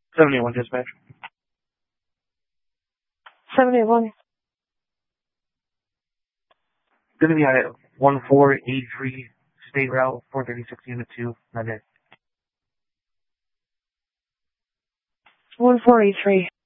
781 dispatch. 781. Gonna be on 1483 State Route 436 Unit 2, Monday. 1483.